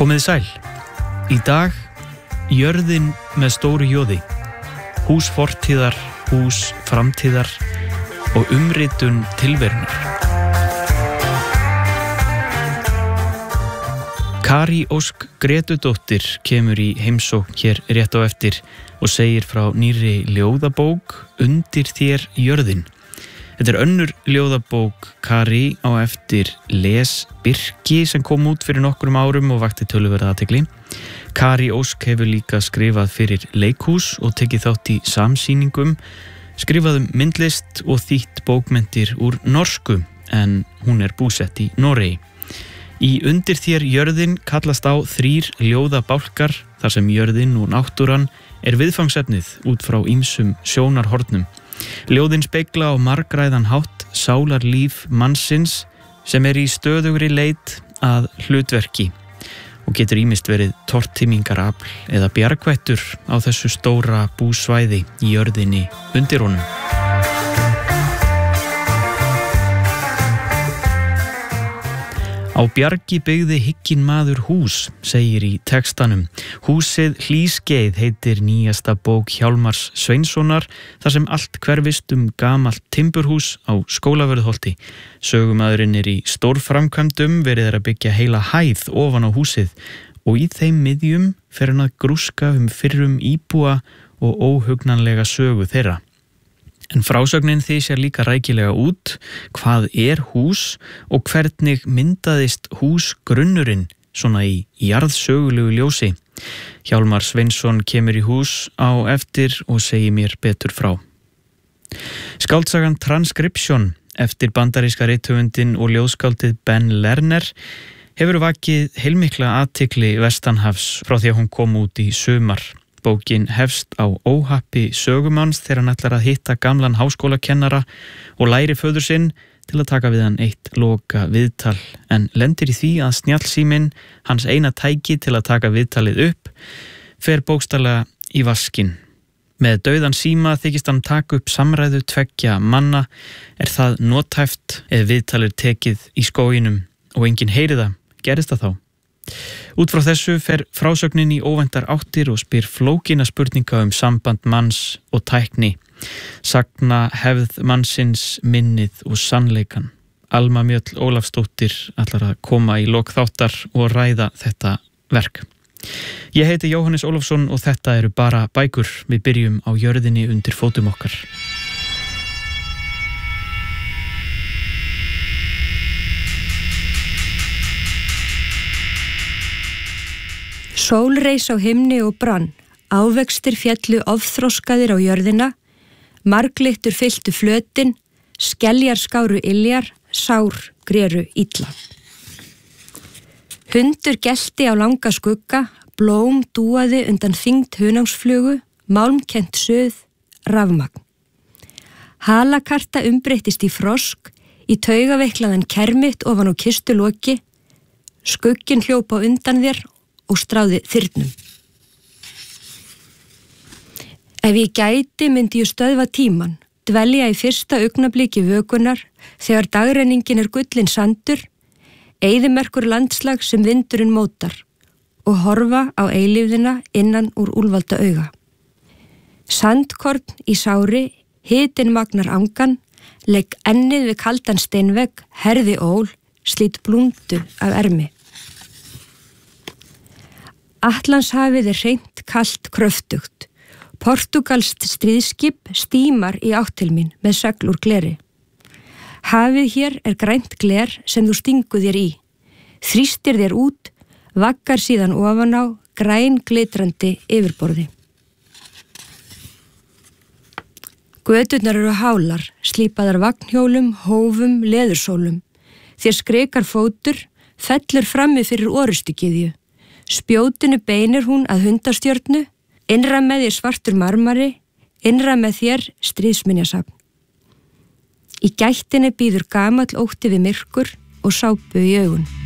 Komið sæl. Í dag, jörðin með stóru jóði. Hús fortíðar, hús framtíðar og umritun tilverunar. Kari Ósk Gretudóttir kemur í heimsókn hér rétt á eftir og segir frá nýrri ljóðabók Undir þér jörðin. Þetta önnur ljóðabók Kari á eftir Les Birki sem kom út fyrir nokkrum árum og vakti töluverða athygli. Kari Ósk hefur líka skrifað fyrir leikhús og tekið þátt í samsýningum, skrifað myndlist og þýtt bókmenntir úr norsku en hún búsett í Noregi. Í Undir þér jörðin kallast á 3 ljóðabálkar þar sem jörðin og náttúran viðfangsefnið út frá ýmsum sjónarhornum. Ljóðin spegla á margræðan hátt sálarlíf mannsins sem í stöðugri leit að hlutverki og getur ýmist verið tortímingarafl eða bjargvættur á þessu stóra búsvæði í jörðinni undir honum. Á bjargi byggði hygginn maður hús, segir í textanum. Húsið Hlýskeið heitir nýjasta bók Hjálmars Sveinssonar, þar sem allt hverfist gamalt timburhús á Skólavörðuholti. Sögumaðurinn í stórframkvæmdum, verið að byggja heila hæð ofan á húsið og í þeim miðjum fer hann að grúska fyrrum íbúa og óhugnanlega sögu þeirra. En frásögnin sér líka rækilega út hvað hús og hvernig myndaðist húsgrunnurinn svona í jarðsögulegu ljósi. Hjálmar Sveinsson kemur í hús á eftir og segir mér betur frá. Skáldsagan Transcription eftir bandaríska rithöfundinn og ljóðskáldið Ben Lerner hefur vakið heilmikla athygli vestanhafs frá því að hún kom út í sumar. Bókin hefst á óhappi sögumanns þegar hann ætlar að hitta gamlan háskólakennara og læri föður sinn til að taka við hann eitt loka viðtal en lendir í því að snjallsíminn, hans eina tæki til að taka viðtalið upp, fer bókstaflega í vaskinn. Með dauðan síma þykist hann taka upp samræðu 2 manna, það nothæft ef viðtalið tekið í skóginum og enginn heyri það, gerist það þá? Út frá þessu fer frásögnin í óvæntar áttir og spyr flókina spurninga samband manns og tækni, sagna hefð mannsins, minnið og sannleikan. Alma Mjöll Ólafsdóttir ætlar að koma í lok þáttar og ræða þetta verk. Ég heiti Jóhannes Ólafsson og þetta bara bækur. Við byrjum á jörðinni undir fótum okkar. Sól reis á himni og brann, ávextir féllu ofþroskaðir á jörðina, marglittur fylltu flötin, skeljar skáru iljar, sár gréru illa. Hundur gelti á langa skugga, blóm dúaði undan þyngd hunangsflugu, málmkennt suð, rafmagn. Halakarta umbreyttist í frosk, í taugaveiklaðan kermitt ofan á kistuloki, skugginn hljóp á undan þér og stráði þyrnum. Ef ég gæti myndi ég stöðva tíman, dvelja í fyrsta augnabliki vökunar þegar dagrenningin gullinn sandur, eyðimerkur landslag sem vindurinn mótar og horfa á eilífðina innan úr úlvalda auga. Sandkorn í sári, hitinn magnar angan, legg ennið við kaldan steinvegg, herði ól, slít blúndu af ermi. Atlantshafið hreint, kalt, kröftugt. Portugalskt stríðskip stímar í átt til mín með segl úr gleri. Hafið hér grænt gler sem þú stingur þér í. Þrýstir þér út, vaggar síðan ofan á, græn glitrandi yfirborði. Göturnar hálar, slípaðar vagnhjólum, hófum, leðursólum. Þér skrekar fótur, fellur frammi fyrir orustugyðju. Spjótinu beinir hún að hundastjörnu, innra með þér svartur marmari, innra með þér stríðsminjasafn. Í gættinni bíður gamall ótti við myrkur og sápu í augun.